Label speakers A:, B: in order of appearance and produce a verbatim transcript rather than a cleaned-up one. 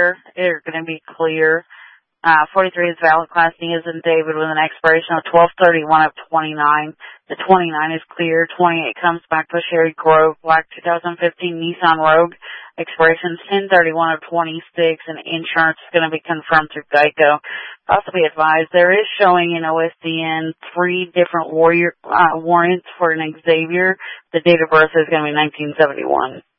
A: They're going to be clear. Uh, forty-three is valid Class D as in David with an expiration of twelve thirty-one of twenty-nine. The twenty-nine is clear. twenty-eight comes back to Sherry Grove, black two thousand fifteen Nissan Rogue. Expiration ten thirty-one of twenty-six, and insurance is going to be confirmed through Geico. Also be advised, there is showing in O S D N three different warrior, uh, warrants for an Xavier. The date of birth is going to be nineteen seventy-one.